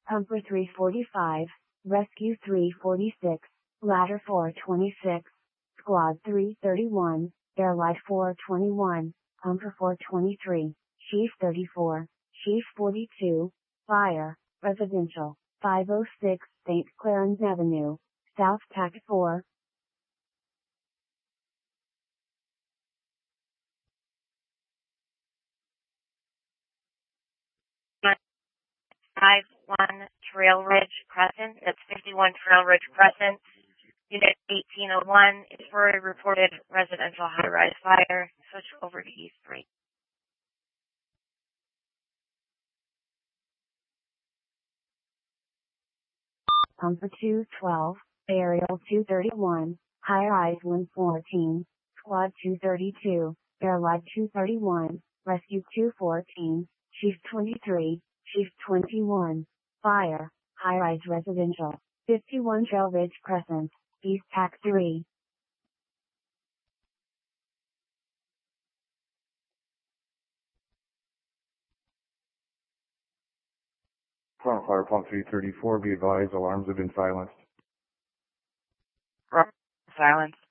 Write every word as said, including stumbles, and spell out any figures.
Pumper three forty-five, Rescue three forty-six, Ladder four twenty-six, Squad three thirty-one, Airlight four twenty-one, Pumper four twenty-three, Chief thirty-four, Chief forty-two, Fire, Residential, five oh six Saint Clarence Avenue, South Tack four. five one Trail Ridge Crescent. That's fifty-one Trail Ridge Crescent. Unit eighteen oh one is for a reported residential high-rise fire. Switch over to East three. Pumper two twelve, Aerial two thirty-one, High-rise one fourteen, Squad two thirty-two, Airlight two thirty-one, Rescue two fourteen, Chief twenty-three, Chief twenty-one, Fire, High-rise residential, fifty-one Trail Ridge Crescent, East Tack three. Front Fire Pump three thirty-four, be advised, alarms have been silenced. Silence.